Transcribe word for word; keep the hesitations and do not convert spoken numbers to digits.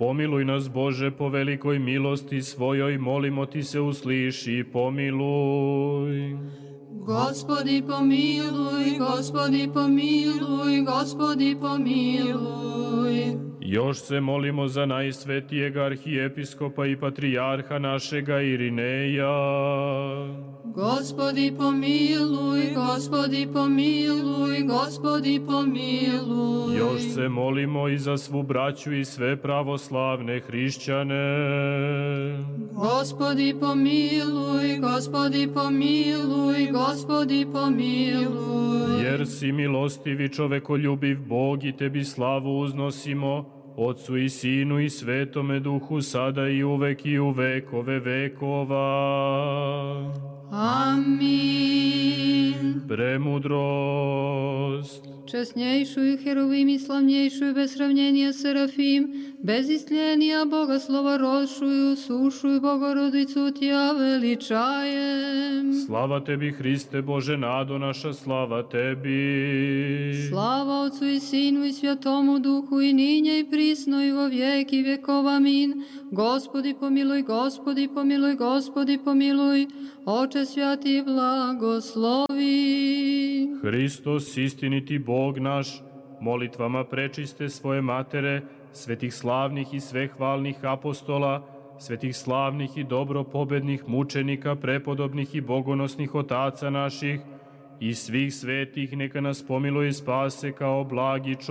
Pomiluj nas, Bože, po velikoj milosti svojoj, molimo ti se, usliši i pomiluj. Gospodi pomiluj, Gospodi pomiluj, Gospodi pomiluj. Još se molimo za najsvetijeg arhijepiskopa i patrijarha našega Irineja. Gospodi pomiluj, Gospodi pomiluj, Gospodi pomiluj. Još se molimo i za svu braću i sve pravoslavne hrišćane. Gospodi pomiluj, Gospodi pomiluj, Gospodi pomiluj. Jer si milostivi čovekoljubiv Bog i tebi slavu uznosimo, Otcu i Sinu i Svetome Duhu, sada i uvek i u vekove vekova. Amin. Premudrost. Česnejšuj heruvim i slavnjejšuj bez sravnjenja serafim, bez istljenja Bogoslova rošuju, sušuj Bogorodicu tja veličajem. Slava tebi, Hriste Bože, nado naša, slava tebi. Slava Otcu i Sinu i Svjatomu Duhu i ninje i prisno i vo vijeki vjekova. Amin. Gospodi pomiluj, Gospodi pomiluj, Gospodi pomiluj, Oče svjati blagoslovi. Hristos, istiniti Bog naš, molitvama prečiste svoje matere, svetih slavnih i svehvalnih apostola, svetih slavnih i dobro pobednih mučenika, prepodobnih i bogonosnih otaca naših i svih svetih, neka nas pomiluje i spase kao blagi